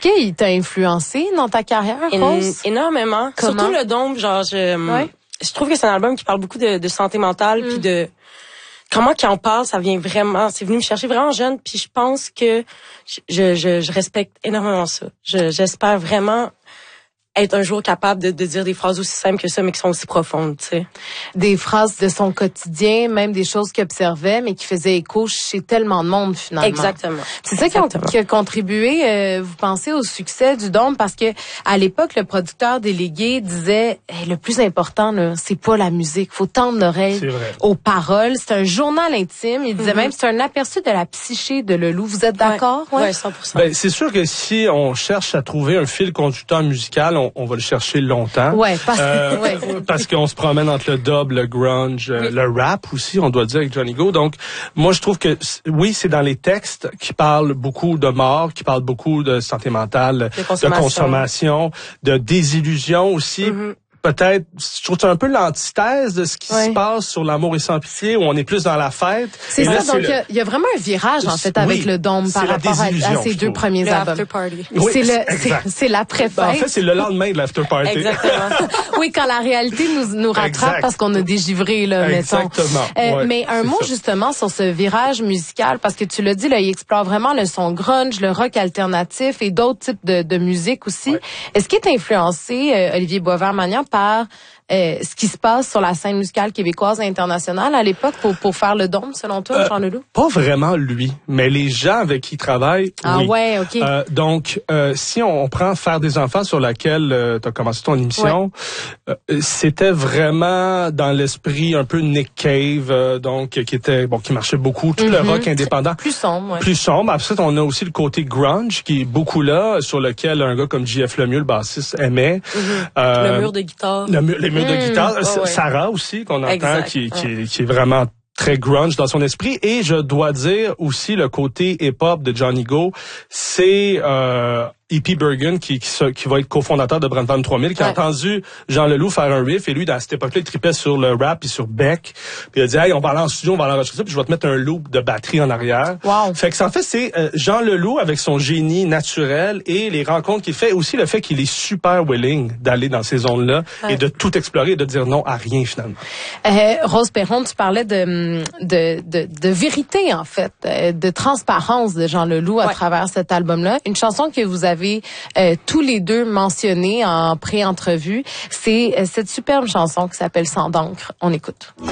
qu'il t'a influencé dans ta carrière, Rose? Énormément. Comment? Surtout le Dôme, genre, je trouve que c'est un album qui parle beaucoup de santé mentale, puis de comment qu'il en parle, ça vient vraiment, c'est venu me chercher vraiment jeune, puis je pense que je respecte énormément ça. J'espère vraiment être un jour capable de dire des phrases aussi simples que ça, mais qui sont aussi profondes, tu sais. Des phrases de son quotidien, même des choses qu'il observait, mais qui faisaient écho chez tellement de monde, finalement. Exactement. C'est ça qui a contribué, vous pensez, au succès du Dôme, parce que à l'époque, le producteur délégué disait, le plus important, là, c'est pas la musique, faut tendre l'oreille aux paroles. C'est un journal intime. Il disait même, c'est un aperçu de la psyché de Leloup. Vous êtes d'accord? Ouais, 100%. Ben, c'est sûr que si on cherche à trouver un fil conducteur musical, on va le chercher longtemps. Ouais, parce qu'on se promène entre le dub, le grunge, le rap aussi, on doit dire, avec Johnny Go. Donc, moi, je trouve que, oui, c'est dans les textes qui parlent beaucoup de mort, qui parlent beaucoup de santé mentale, de consommation, de désillusion aussi. Peut-être, je trouve que c'est un peu l'antithèse de ce qui se passe sur l'amour et sans pitié, où on est plus dans la fête. C'est ça, donc il y a vraiment un virage, en fait, avec le Dôme par rapport à ces deux premiers albums. After party. Oui, c'est l'après-fête. En fait, c'est le lendemain de l'after party. Exactement. Oui, quand la réalité nous rattrape parce qu'on a dégivré, là, mettons. Exactement. Mais un mot, justement, sur ce virage musical, parce que tu l'as dit, là, il explore vraiment le son grunge, le rock alternatif et d'autres types de musique aussi. Ouais. Est-ce qu'il est influencé, Olivier Boisvert-Magnan, par ce qui se passe sur la scène musicale québécoise et internationale à l'époque pour faire le Dôme, selon toi, Jean Leloup? Pas vraiment lui, mais les gens avec qui il travaille, oui. Ouais, OK. Donc, si on prend Faire des enfants, sur laquelle tu as commencé ton émission, c'était vraiment dans l'esprit un peu Nick Cave, donc qui marchait beaucoup, tout le rock indépendant. Plus sombre, Plus sombre. Après, on a aussi le côté grunge qui est beaucoup là, sur lequel un gars comme J.F. Lemieux, le bassiste, aimait. Le mur de guitare. Les murs de guitare. Sarah aussi, qu'on entend, qui est vraiment très grunge dans son esprit. Et je dois dire aussi le côté hip-hop de Johnny Go, c'est E.P. Bergen qui va être cofondateur de Brandvan 3000, qui a entendu Jean Leloup faire un riff, et lui, dans cette époque-là, il tripait sur le rap et sur Beck. Puis il a dit, hey, on va aller en studio, on va aller enregistrer ça, puis je vais te mettre un loop de batterie en arrière. Wow. Fait que en fait, c'est Jean Leloup avec son génie naturel et les rencontres qu'il fait, aussi le fait qu'il est super willing d'aller dans ces zones-là et de tout explorer et de dire non à rien, finalement. Rose Perron, tu parlais de vérité, en fait, de transparence de Jean Leloup à travers cet album-là. Une chanson que vous avez tous les deux mentionné en pré-entrevue, c'est cette superbe chanson qui s'appelle Sang d'encre. On écoute.